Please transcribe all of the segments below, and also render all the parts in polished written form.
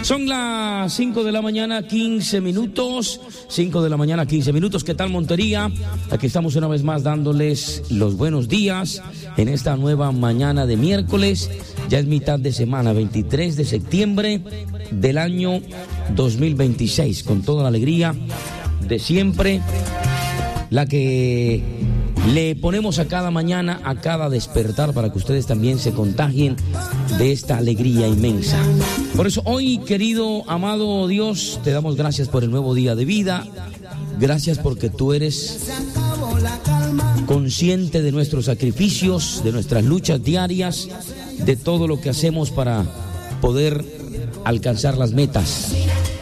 Son las 5 de la mañana, 15 minutos. 5 de la mañana, 15 minutos. ¿Qué tal, Montería? Aquí estamos una vez más dándoles los buenos días en esta nueva mañana de miércoles. Ya es mitad de semana, 23 de septiembre del año 2026. Con toda la alegría de siempre, la que le ponemos a cada mañana, a cada despertar, para que ustedes también se contagien de esta alegría inmensa. Por eso hoy, querido, amado Dios, te damos gracias por el nuevo día de vida. Gracias porque tú eres consciente de nuestros sacrificios, de nuestras luchas diarias, de todo lo que hacemos para poder alcanzar las metas,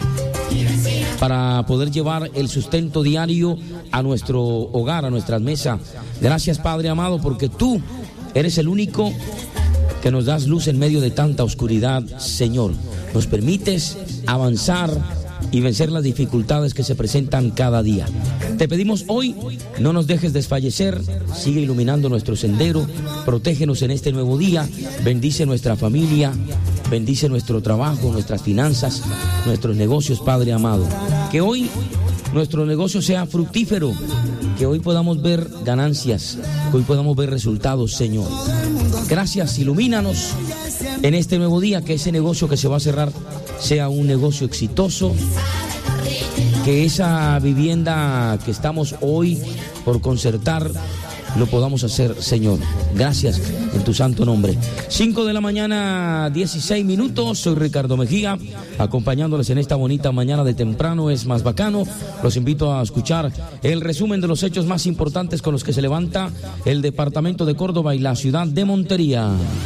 para poder llevar el sustento diario a nuestro hogar, a nuestra mesa. Gracias, Padre amado, porque tú eres el único que nos das luz en medio de tanta oscuridad, Señor. Nos permites avanzar y vencer las dificultades que se presentan cada día. Te pedimos hoy, no nos dejes desfallecer, sigue iluminando nuestro sendero, protégenos en este nuevo día, bendice nuestra familia, bendice nuestro trabajo, nuestras finanzas, nuestros negocios, Padre amado. Que hoy nuestro negocio sea fructífero, que hoy podamos ver ganancias, que hoy podamos ver resultados, Señor. Gracias, ilumínanos en este nuevo día, que ese negocio que se va a cerrar sea un negocio exitoso, que esa vivienda que estamos hoy por concertar lo podamos hacer, Señor. Gracias en tu santo nombre. 5 de la mañana, 16 minutos. Soy Ricardo Mejía, acompañándoles en esta bonita mañana de temprano es más bacano. Los invito a escuchar el resumen de los hechos más importantes con los que se levanta el departamento de Córdoba y la ciudad de Montería.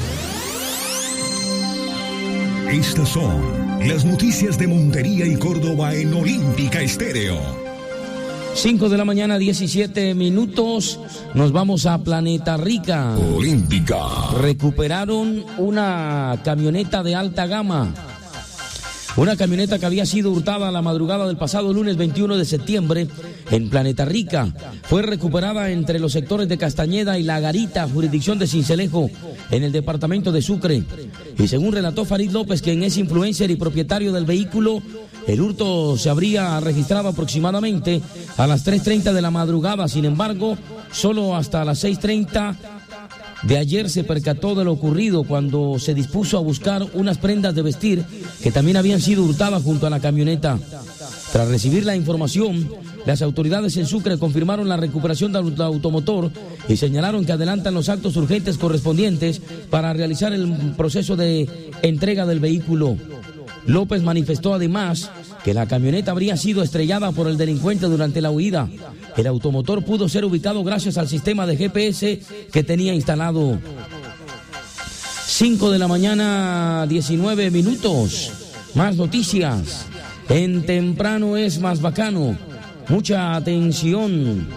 Estas son las noticias de Montería y Córdoba en Olímpica Estéreo. 5 de la mañana, 17 minutos. Nos vamos a Planeta Rica. Olímpica. Recuperaron una camioneta de alta gama. Una camioneta que había sido hurtada a la madrugada del pasado lunes 21 de septiembre en Planeta Rica. Fue recuperada entre los sectores de Castañeda y La Garita, jurisdicción de Sincelejo, en el departamento de Sucre. Y según relató Farid López, quien es influencer y propietario del vehículo, el hurto se habría registrado aproximadamente a las 3:30 de la madrugada. Sin embargo, solo hasta las 6:30 de ayer se percató de lo ocurrido cuando se dispuso a buscar unas prendas de vestir que también habían sido hurtadas junto a la camioneta. Tras recibir la información, las autoridades en Sucre confirmaron la recuperación del automotor y señalaron que adelantan los actos urgentes correspondientes para realizar el proceso de entrega del vehículo. López manifestó además que la camioneta habría sido estrellada por el delincuente durante la huida. El automotor pudo ser ubicado gracias al sistema de GPS que tenía instalado. 5 de la mañana, 19 minutos. Más noticias. En temprano es más bacano. Mucha atención.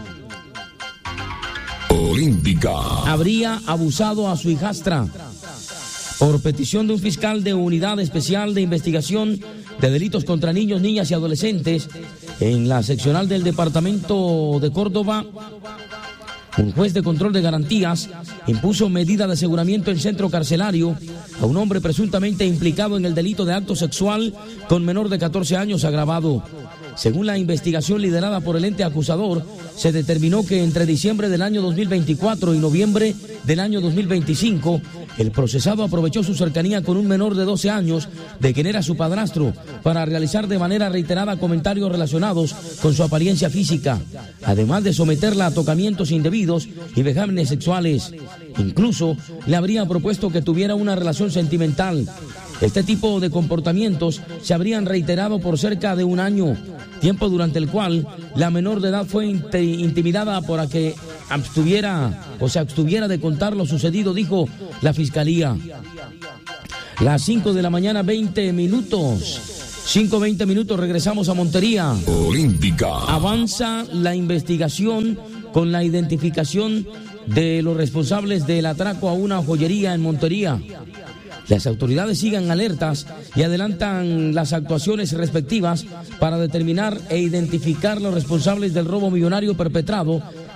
Olímpica. Habría abusado a su hijastra. Por petición de un fiscal de Unidad Especial de Investigación de Delitos contra Niños, Niñas y Adolescentes, en la seccional del departamento de Córdoba, un juez de control de garantías impuso medida de aseguramiento en centro carcelario a un hombre presuntamente implicado en el delito de acto sexual con menor de 14 años agravado. Según la investigación liderada por el ente acusador, se determinó que entre diciembre del año 2024 y noviembre del año 2025, el procesado aprovechó su cercanía con un menor de 12 años, de quien era su padrastro, para realizar de manera reiterada comentarios relacionados con su apariencia física, además de someterla a tocamientos indebidos y vejámenes sexuales. Incluso le habría propuesto que tuviera una relación sentimental. Este tipo de comportamientos se habrían reiterado por cerca de un año, tiempo durante el cual la menor de edad fue intimidada por que se abstuviera de contar lo sucedido, dijo la fiscalía. Las 5 de la mañana, 20 minutos. 5:20 minutos, regresamos a Montería. Olímpica. Avanza la investigación con la identificación de los responsables del atraco a una joyería en Montería. Las autoridades siguen alertas y adelantan las actuaciones respectivas para determinar e identificar los responsables del robo millonario perpetrado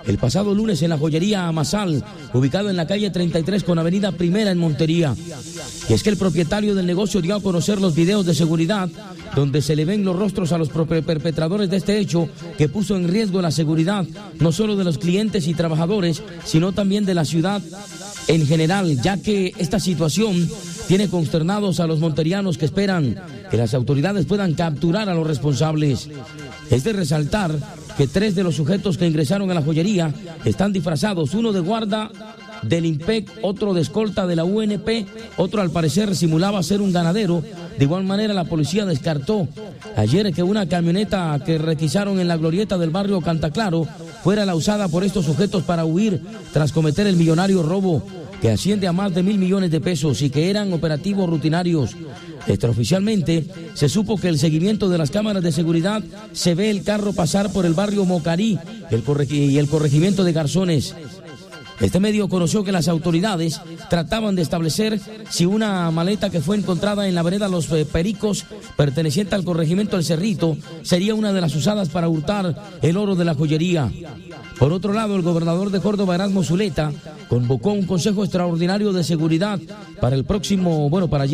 el pasado lunes en la joyería Amasal, ubicado en la calle 33 con avenida Primera en Montería. Y es que el propietario del negocio dio a conocer los videos de seguridad donde se le ven los rostros a los perpetradores de este hecho que puso en riesgo la seguridad no solo de los clientes y trabajadores, sino también de la ciudad en general, ya que esta situación tiene consternados a los monterianos que esperan que las autoridades puedan capturar a los responsables. Es de resaltar que 3 de los sujetos que ingresaron a la joyería están disfrazados, uno de guarda del IMPEC, otro de escolta de la UNP, otro al parecer simulaba ser un ganadero. De igual manera la policía descartó ayer que una camioneta que requisaron en la glorieta del barrio Cantaclaro fuera la usada por estos sujetos para huir tras cometer el millonario robo que asciende a más de 1.000 millones de pesos y que eran operativos rutinarios. Extraoficialmente se supo que el seguimiento de las cámaras de seguridad se ve el carro pasar por el barrio Mocarí y el corregimiento de Garzones. Este medio conoció que las autoridades trataban de establecer si una maleta que fue encontrada en la vereda Los Pericos, perteneciente al corregimiento El Cerrito, sería una de las usadas para hurtar el oro de la joyería. Por otro lado, el gobernador de Córdoba, Erasmo Zuleta, convocó un consejo extraordinario de seguridad para el próximo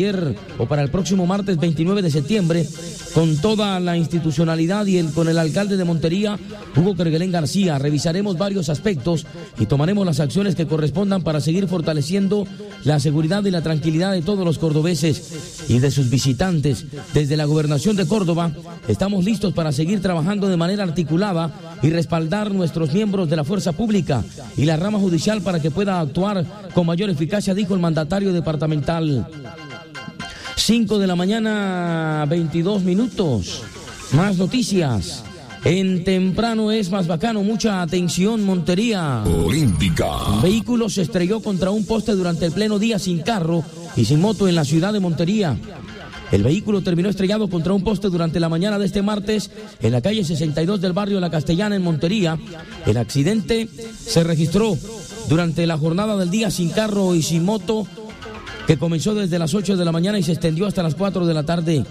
martes 29 de septiembre, con toda la institucionalidad y con el alcalde de Montería, Hugo Kerguelén García. Revisaremos varios aspectos y tomaremos las acciones que correspondan para seguir fortaleciendo la seguridad y la tranquilidad de todos los cordobeses y de sus visitantes. Desde la Gobernación de Córdoba estamos listos para seguir trabajando de manera articulada y respaldar nuestros miembros de la fuerza pública y la rama judicial para que pueda actuar con mayor eficacia, dijo el mandatario departamental. 5 de la mañana, 22 minutos. Más noticias. En Temprano es más bacano. Mucha atención, Montería. Olímpica. Un vehículo se estrelló contra un poste durante el pleno día sin carro y sin moto en la ciudad de Montería. El vehículo terminó estrellado contra un poste durante la mañana de este martes en la calle 62 del barrio La Castellana en Montería. El accidente se registró durante la jornada del día sin carro y sin moto, que comenzó desde las 8 de la mañana y se extendió hasta las 4 de la tarde.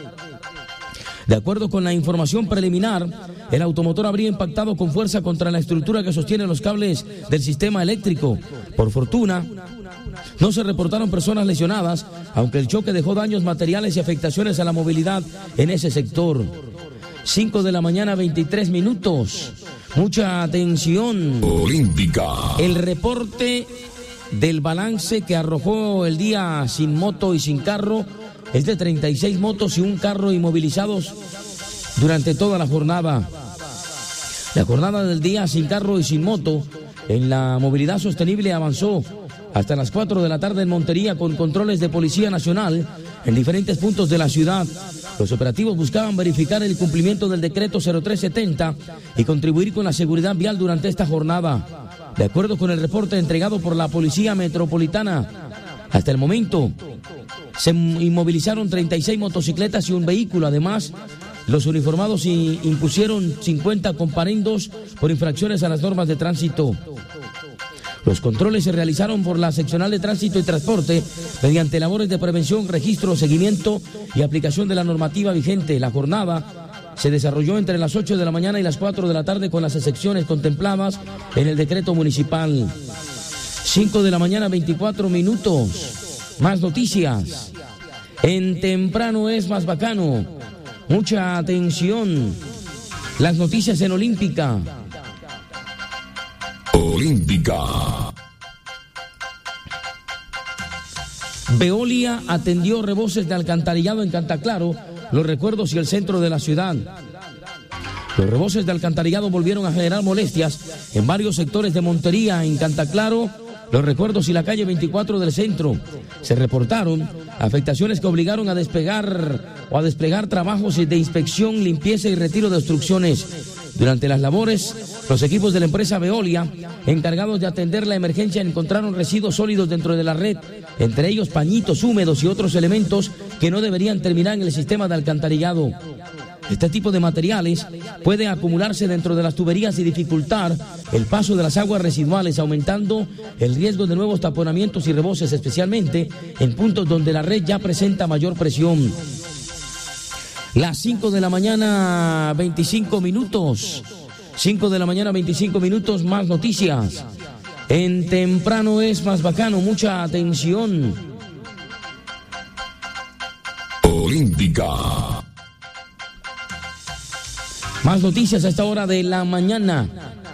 De acuerdo con la información preliminar, el automotor habría impactado con fuerza contra la estructura que sostiene los cables del sistema eléctrico. Por fortuna, no se reportaron personas lesionadas, aunque el choque dejó daños materiales y afectaciones a la movilidad en ese sector. 5 de la mañana, 23 minutos. Mucha atención. Olímpica. El reporte del balance que arrojó el día sin moto y sin carro es de 36 motos y un carro inmovilizados durante toda la jornada. La jornada del día sin carro y sin moto en la movilidad sostenible avanzó hasta las 4 de la tarde en Montería con controles de Policía Nacional en diferentes puntos de la ciudad. Los operativos buscaban verificar el cumplimiento del decreto 0370 y contribuir con la seguridad vial durante esta jornada. De acuerdo con el reporte entregado por la Policía Metropolitana, hasta el momento se inmovilizaron 36 motocicletas y un vehículo. Además, los uniformados impusieron 50 comparendos por infracciones a las normas de tránsito. Los controles se realizaron por la Seccional de Tránsito y Transporte mediante labores de prevención, registro, seguimiento y aplicación de la normativa vigente. La jornada se desarrolló entre las 8 de la mañana y las 4 de la tarde con las excepciones contempladas en el decreto municipal. 5 de la mañana, 24 minutos. Más noticias. En Temprano es más bacano. Mucha atención. Las noticias en Olímpica. Olímpica. Veolia atendió reboses de alcantarillado en Cantaclaro, Los Recuerdos y el centro de la ciudad. Los reboses de alcantarillado volvieron a generar molestias en varios sectores de Montería, en Cantaclaro, Los Recuerdos y la calle 24 del centro. Se reportaron afectaciones que obligaron a desplegar trabajos de inspección, limpieza y retiro de obstrucciones. Durante las labores, los equipos de la empresa Veolia, encargados de atender la emergencia, encontraron residuos sólidos dentro de la red, entre ellos pañitos húmedos y otros elementos que no deberían terminar en el sistema de alcantarillado. Este tipo de materiales puede acumularse dentro de las tuberías y dificultar el paso de las aguas residuales, aumentando el riesgo de nuevos taponamientos y reboses, especialmente en puntos donde la red ya presenta mayor presión. Las 5 de la mañana, 25 minutos. 5 de la mañana, 25 minutos, más noticias. En Temprano es más bacano, mucha atención. Olímpica. Más noticias a esta hora de la mañana.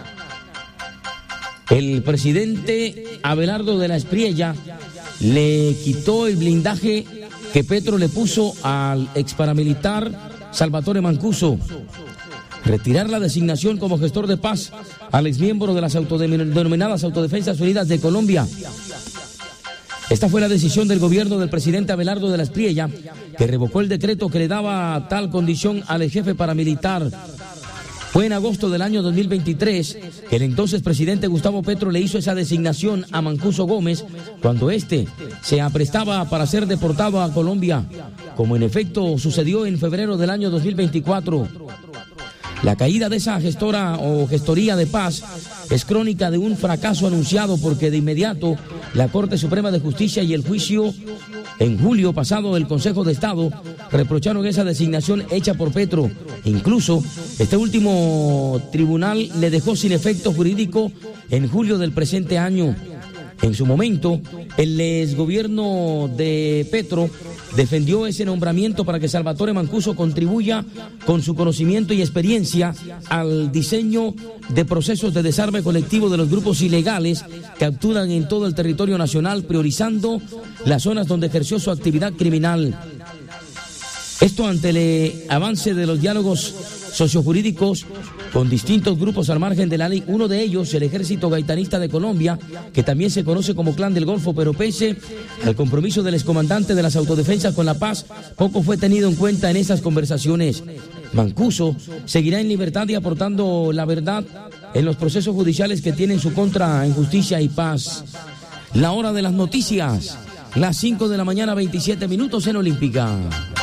El presidente Abelardo de la Espriella le quitó el blindaje que Petro le puso al ex paramilitar Salvatore Mancuso. Retirar la designación como gestor de paz al exmiembro de las denominadas Autodefensas Unidas de Colombia. Esta fue la decisión del gobierno del presidente Abelardo de la Espriella, que revocó el decreto que le daba tal condición al jefe paramilitar. Fue en agosto del año 2023 que el entonces presidente Gustavo Petro le hizo esa designación a Mancuso Gómez cuando éste se aprestaba para ser deportado a Colombia, como en efecto sucedió en febrero del año 2024. La caída de esa gestora o gestoría de paz es crónica de un fracaso anunciado porque de inmediato la Corte Suprema de Justicia y el juicio en julio pasado el Consejo de Estado reprocharon esa designación hecha por Petro. Incluso este último tribunal le dejó sin efecto jurídico en julio del presente año. En su momento, el exgobierno de Petro defendió ese nombramiento para que Salvatore Mancuso contribuya con su conocimiento y experiencia al diseño de procesos de desarme colectivo de los grupos ilegales que actúan en todo el territorio nacional, priorizando las zonas donde ejerció su actividad criminal. Esto ante el avance de los diálogos sociojurídicos con distintos grupos al margen de la ley, uno de ellos el Ejército Gaitanista de Colombia, que también se conoce como Clan del Golfo, pero pese al compromiso del excomandante de las autodefensas con la paz, poco fue tenido en cuenta en esas conversaciones. Mancuso seguirá en libertad y aportando la verdad en los procesos judiciales que tienen su contra en justicia y paz. La hora de las noticias, las 5 de la mañana, 27 minutos en Olímpica.